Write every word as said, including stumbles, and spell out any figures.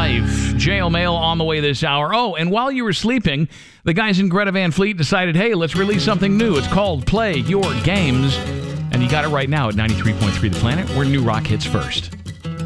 life. Jail Mail on the way this hour. Oh, and while you were sleeping, the guys in Greta Van Fleet decided, hey, let's release something new. It's called Play Your Games. And you got it right now at ninety-three point three The Planet, where new rock hits first.